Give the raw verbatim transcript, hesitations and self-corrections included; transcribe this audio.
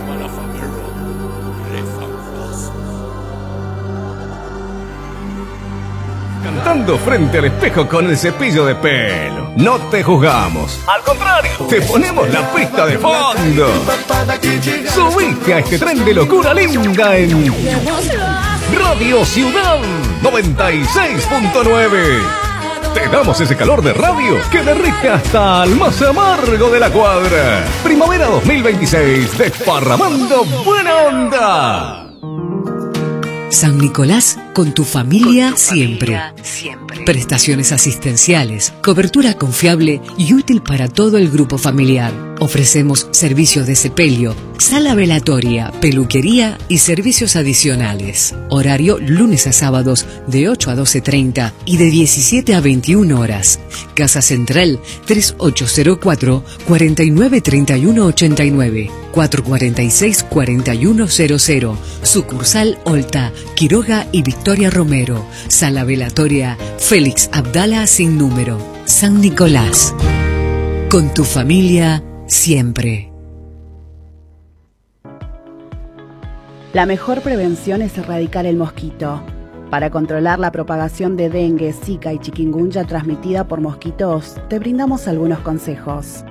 Cantando frente al espejo con el cepillo de pelo. No te juzgamos. Al contrario, te ponemos la pista de fondo. Subiste a este tren de locura linda en Radio Ciudad noventa y seis punto nueve. Te damos ese calor de radio que derrite hasta el más amargo de la cuadra. Primavera dos mil veintiséis, desparramando buena onda. San Nicolás, con tu familia, con tu siempre. familia siempre. Prestaciones asistenciales, cobertura confiable y útil para todo el grupo familiar. Ofrecemos servicios de sepelio, sala velatoria, peluquería y servicios adicionales. Horario lunes a sábados de ocho a doce treinta y de diecisiete a veintiuna horas. Casa Central tres ocho cero cuatro, cuatro nueve tres uno ocho nueve, cuatro cuatro seis, cuatro uno cero cero. Sucursal Olta, Quiroga y Victoria Romero. Sala velatoria Félix Abdala sin número. San Nicolás. Con tu familia siempre. La mejor prevención es erradicar el mosquito. Para controlar la propagación de dengue, zika y chikungunya transmitida por mosquitos, te brindamos algunos consejos.